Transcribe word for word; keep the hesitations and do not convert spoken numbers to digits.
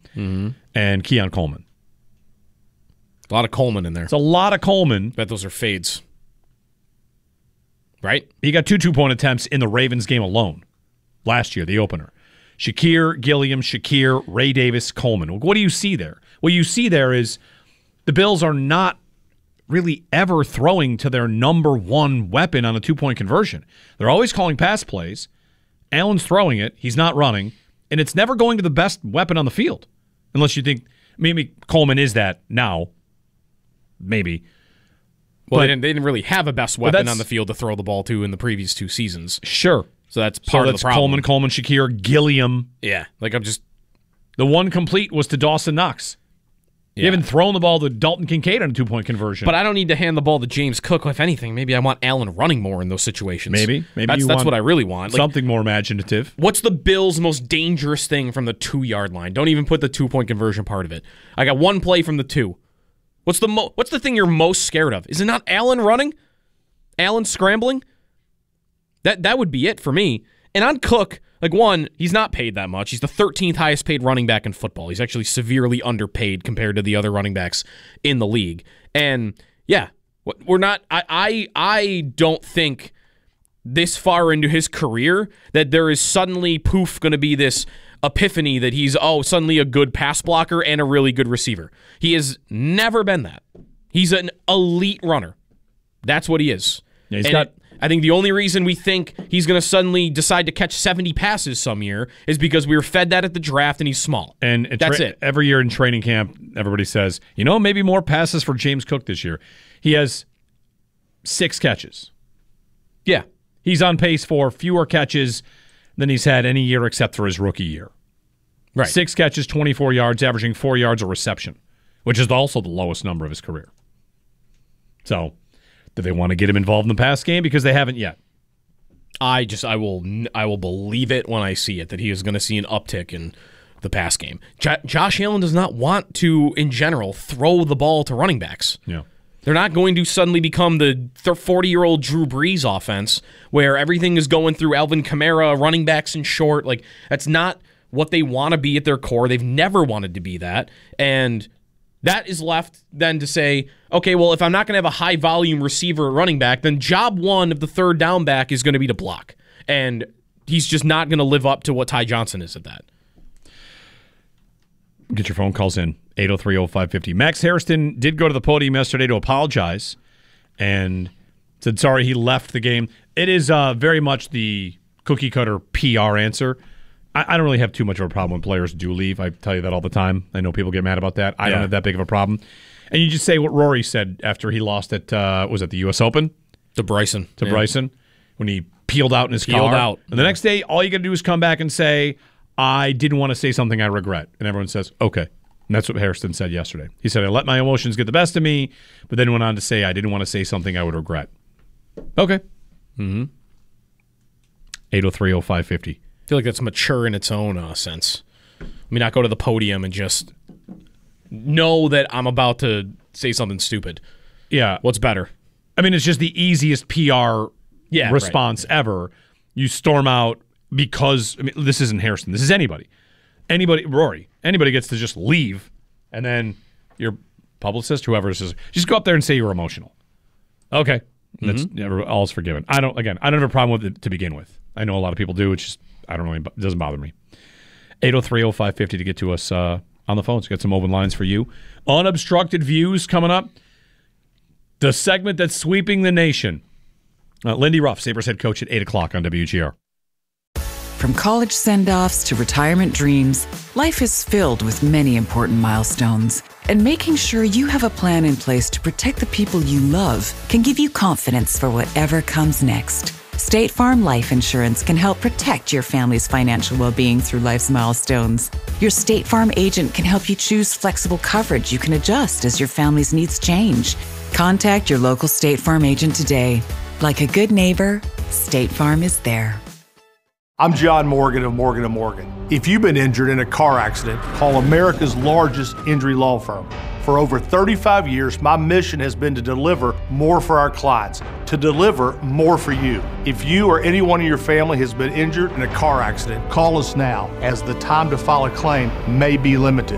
mm-hmm. and Keon Coleman. A lot of Coleman in there. It's a lot of Coleman. Bet those are fades. Right? He got two two-point attempts in the Ravens game alone last year, the opener. Shakir, Gilliam, Shakir, Ray Davis, Coleman. What do you see there? What you see there is the Bills are not really ever throwing to their number one weapon on a two-point conversion. They're always calling pass plays. Allen's throwing it. He's not running. And it's never going to the best weapon on the field. Unless you think maybe Coleman is that now. Maybe. Well, but, they, didn't, they didn't really have a best weapon on the field to throw the ball to in the previous two seasons. Sure. So that's part so of that's the problem. Coleman, Coleman, Shakir, Gilliam. Yeah. Like I'm just... The one complete was to Dawson Knox. Yeah. You haven't thrown the ball to Dalton Kincaid on a two-point conversion. But I don't need to hand the ball to James Cook. If anything, maybe I want Allen running more in those situations. Maybe. Maybe that's, you that's want what I really want. Like, something more imaginative. What's the Bills' most dangerous thing from the two-yard line? Don't even put the two-point conversion part of it. I got one play from the two. What's the mo- What's the thing you're most scared of? Is it not Allen running? Allen scrambling? That that would be it for me. And on Cook, like one, he's not paid that much. He's the thirteenth highest paid running back in football. He's actually severely underpaid compared to the other running backs in the league. And yeah, we're not. I I, I don't think this far into his career that there is suddenly poof going to be this epiphany that he's oh suddenly a good pass blocker and a really good receiver. He has never been that. He's an elite runner. That's what he is. Yeah, he's and got. I think the only reason we think he's going to suddenly decide to catch seventy passes some year is because we were fed that at the draft and he's small. And tra- that's it. Every year in training camp, everybody says, you know, maybe more passes for James Cook this year. He has six catches. Yeah. He's on pace for fewer catches than he's had any year except for his rookie year. Right. Six catches, twenty-four yards, averaging four yards a reception, which is also the lowest number of his career. So, do they want to get him involved in the pass game? Because they haven't yet. I just, I will I will believe it when I see it, that he is going to see an uptick in the pass game. J- Josh Allen does not want to, in general, throw the ball to running backs. Yeah. They're not going to suddenly become the forty-year-old Drew Brees offense where everything is going through Alvin Kamara, running backs in short. Like, that's not what they want to be at their core. They've never wanted to be that. And that is left then to say, okay, well, if I'm not going to have a high-volume receiver at running back, then job one of the third down back is going to be to block. And he's just not going to live up to what Ty Johnson is at that. Get your phone calls in, eight oh three oh five five oh. Max Hairston did go to the podium yesterday to apologize and said sorry he left the game. It is uh, very much the cookie-cutter P R answer. I, I don't really have too much of a problem when players do leave. I tell you that all the time. I know people get mad about that. I yeah. don't have that big of a problem. And you just say what Rory said after he lost at, uh, was it the U S Open? To Bryson. To yeah. Bryson, when he peeled out in his peeled car. out. And the next day, all you got to do is come back and say, I didn't want to say something I regret. And everyone says, okay. And that's what Hairston said yesterday. He said, I let my emotions get the best of me, but then went on to say, I didn't want to say something I would regret. Okay. Mm-hmm. eight oh three oh five five oh. I feel like that's mature in its own uh, sense. Let me not go to the podium and just know that I'm about to say something stupid. Yeah. What's better? I mean, it's just the easiest P R yeah, response right. ever. You storm out because, I mean, this isn't Hairston. This is anybody. Anybody, Rory, anybody gets to just leave, and then your publicist, whoever says, just go up there and say you're emotional. Okay. Mm-hmm. That's never, all's forgiven. I don't, again, I don't have a problem with it to begin with. I know a lot of people do. It's just, I don't really, it doesn't bother me. eight oh three oh five five oh to get to us uh, on the phones. Got some open lines for you. Unobstructed Views coming up. The segment that's sweeping the nation. Uh, Lindy Ruff, Sabres head coach at eight o'clock on W G R. From college send-offs to retirement dreams, life is filled with many important milestones. And making sure you have a plan in place to protect the people you love can give you confidence for whatever comes next. State Farm Life Insurance can help protect your family's financial well-being through life's milestones. Your State Farm agent can help you choose flexible coverage you can adjust as your family's needs change. Contact your local State Farm agent today. Like a good neighbor, State Farm is there. I'm John Morgan of Morgan and Morgan. If you've been injured in a car accident, call America's largest injury law firm. For over thirty-five years, my mission has been to deliver more for our clients, to deliver more for you. If you or anyone in your family has been injured in a car accident, call us now, as the time to file a claim may be limited.